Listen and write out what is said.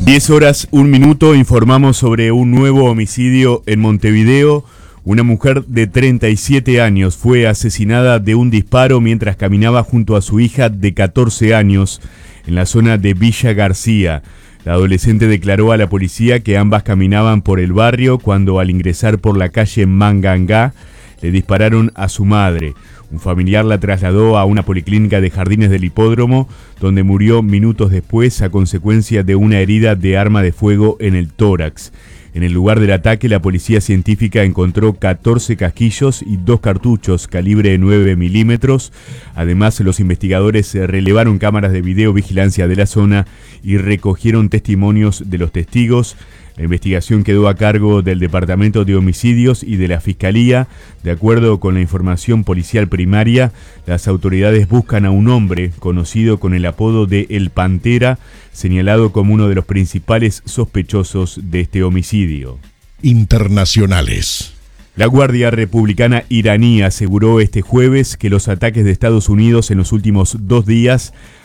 10:01, informamos sobre un nuevo homicidio en Montevideo. Una mujer de 37 años fue asesinada de un disparo mientras caminaba junto a su hija de 14 años en la zona de Villa García. La adolescente declaró a la policía que ambas caminaban por el barrio cuando al ingresar por la calle Mangangá le dispararon a su madre. Un familiar la trasladó a una policlínica de Jardines del Hipódromo, donde murió minutos después a consecuencia de una herida de arma de fuego en el tórax. En el lugar del ataque, la policía científica encontró 14 casquillos y 2 cartuchos calibre 9 milímetros. Además, los investigadores relevaron cámaras de videovigilancia de la zona y recogieron testimonios de los testigos. La investigación quedó a cargo del Departamento de Homicidios y de la Fiscalía. De acuerdo con la información policial primaria, las autoridades buscan a un hombre conocido con el apodo de El Pantera, señalado como uno de los principales sospechosos de este homicidio. Internacionales. La Guardia Republicana iraní aseguró este jueves que los ataques de Estados Unidos en los últimos 2 días